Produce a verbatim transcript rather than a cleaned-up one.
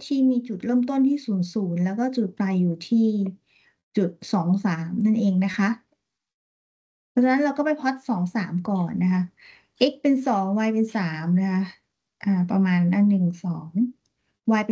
ที่มีจุดเริ่มต้นที่ ศูนย์ ศูนย์ แล้วก็จุดปลายอยู่ที่จุด สอง สาม นั่นเองนะคะ เพราะฉะนั้นเราก็ไปพล็อต สอง สาม ก่อนนะคะ x เป็น สอง y เป็น สาม นะคะ อ่า ประมาณ อา หนึ่ง สอง y เป็น